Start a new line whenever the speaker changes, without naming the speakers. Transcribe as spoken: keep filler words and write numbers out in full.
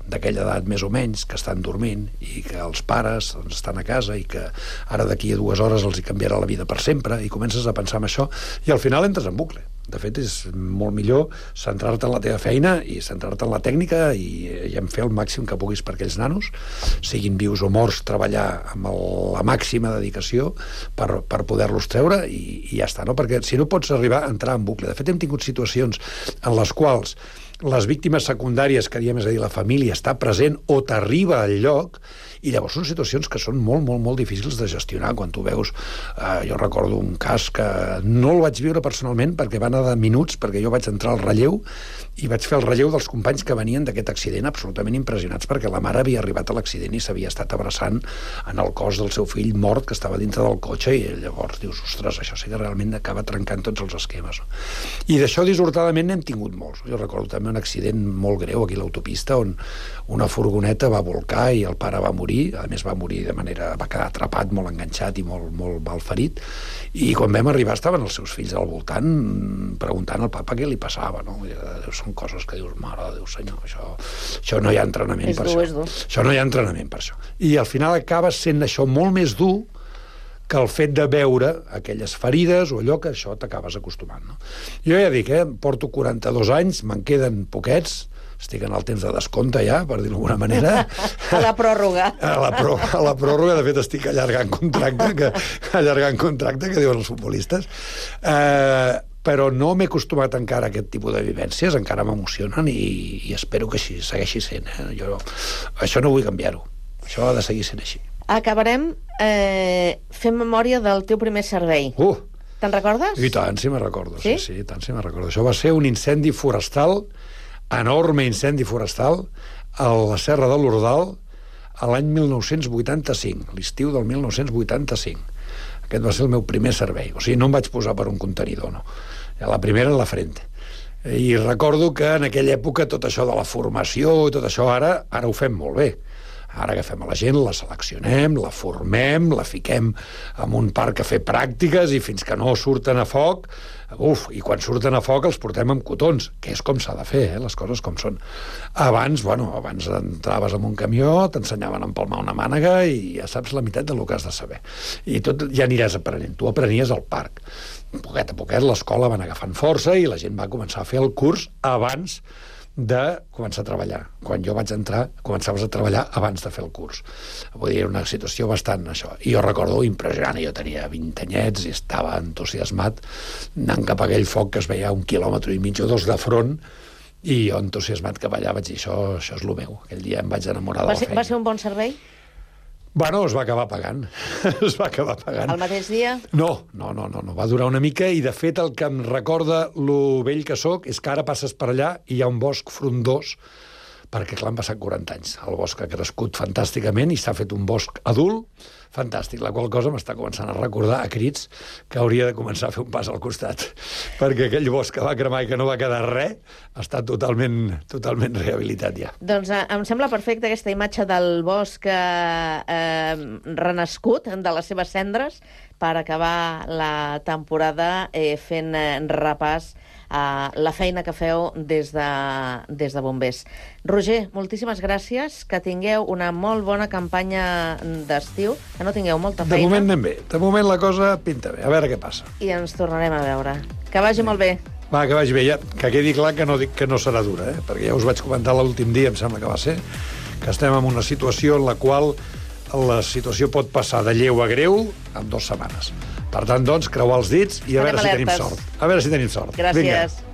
d'aquella edat més o menys, que estan dormint i que els pares doncs, estan a casa i que ara d'aquí a dues hores els hi canviarà la vida per sempre, i comences a pensar en això i al final entres en bucle. De fet, és molt millor centrar-te en la teva feina i centrar-te en la tècnica i, i en fer el màxim que puguis per aquells nanos, siguin vius o morts, treballar amb el, la màxima dedicació per, per poder-los treure i, i ja està, no? Perquè si no pots arribar a entrar en bucle. De fet, hem tingut situacions en les quals les víctimes secundàries, que diem, és a dir, la família està present o t'arriba al lloc, i llavors són situacions que són molt, molt, molt difícils de gestionar. Quan tu veus, eh, jo recordo un cas que no el vaig viure personalment perquè va anar de minuts, perquè jo vaig entrar al relleu i vaig fer el relleu dels companys que venien d'aquest accident, absolutament impressionats, perquè la mare havia arribat a l'accident i s'havia estat abraçant en el cos del seu fill mort que estava dintre del cotxe, i llavors dius, ostres, això sí que realment acaba trencant tots els esquemes. I d'això dissortadament n'hem tingut molts. Jo recordo també un accident molt greu aquí a l'autopista on una furgoneta va volcar i el pare va morir, a més va morir de manera, va quedar atrapat, molt enganxat i molt, molt mal ferit, i quan vam arribar estaven els seus fills al voltant preguntant al papa què li passava, no? I són coses que dius, mare de Déu senyor, això, això no hi ha entrenament
és
per
dur,
això.
És dur.
Això no hi ha entrenament per això. I al final acaba sent això molt més dur que el fet de veure aquelles ferides o allò que això t'acabes acostumant, no? Jo ja dic, eh, porto quaranta-dos anys, me'n queden poquets, estic en el temps de descompte ja, per dir-ho d'alguna manera.
A la pròrroga.
A la, prò, a la pròrroga, de fet, estic allargant contracte, que, allargant contracte, que diuen els futbolistes. Eh, però no m'he acostumat encara a aquest tipus de vivències, encara m'emocionen i, i espero que així segueixi sent. Eh? Jo, això no vull canviar-ho. Això ha de seguir sent així.
Acabarem eh, fent memòria del teu primer servei.
Uh!
Te'n recordes?
I tant, sí me'n recordo.
Sí?
Sí, sí, tant sí me'n recordo. Això va ser un incendi forestal, enorme incendi forestal, a la Serra de l'Ordal, a l'any mil nou-cents vuitanta-cinc, l'estiu del mil nou-cents vuitanta-cinc. Aquest va ser el meu primer servei. O sigui, no em vaig posar per un contenidor, no. La primera en la frente. I recordo que en aquella època tot això de la formació i tot això ara, ara ho fem molt bé. Ara agafem a la gent, la seleccionem, la formem, la fiquem en un parc a fer pràctiques i fins que no surten a foc, uf, i quan surten a foc els portem amb cotons, que és com s'ha de fer, eh, les coses com són. Abans, bueno, abans entraves en un camió, t'ensenyaven a empalmar una mànega i ja saps la meitat del que has de saber. I tot ja aniràs aprenent. Tu aprenies al parc. Poquet a poquet l'escola van agafant força i la gent va començar a fer el curs abans de començar a treballar. Quan jo vaig entrar, començaves a treballar abans de fer el curs. Vull dir, era una situació bastant això. I jo recordo impressionant, jo tenia vint anyets i estava entusiasmat anant cap a aquell foc que es veia un quilòmetre i mig o dos de front, i jo entusiasmat cap allà vaig dir, això, això és el meu. Aquell dia em vaig enamorar de
Va
la
ser,
feina.
va ser un bon servei?
Bueno, es va acabar pagant. es va acabar pagant.
El mateix dia?
No, no, no, no, no, va durar una mica i, de fet, el que em recorda lo vell que sóc és que ara passes per allà i hi ha un bosc frondós, perquè, clar, han passat quaranta anys. El bosc ha crescut fantàsticament i s'ha fet un bosc adult fantàstic, la qual cosa m'està començant a recordar a crits que hauria de començar a fer un pas al costat, perquè aquell bosc que va cremar i que no va quedar res està totalment, totalment rehabilitat ja.
Doncs eh, em sembla perfecta aquesta imatge del bosc eh, eh, renascut de les seves cendres per acabar la temporada eh, fent eh, repàs a la feina que feu des de, des de bombers. Roger, moltíssimes gràcies, que tingueu una molt bona campanya d'estiu, que no tingueu molta feina.
De moment anem bé, de moment la cosa pinta bé, a veure què passa.
I ens tornarem a veure. Que vagi sí. molt bé.
Va, que vagi bé, ja, que quedi clar que no dic que no serà dura, eh? Perquè ja us vaig comentar l'últim dia, em sembla que va ser, que estem en una situació en la qual la situació pot passar de lleu a greu en dues setmanes. Per tant, doncs, creuar els dits i a veure si tenim sort. A veure si tenim sort.
Gràcies. Vinga.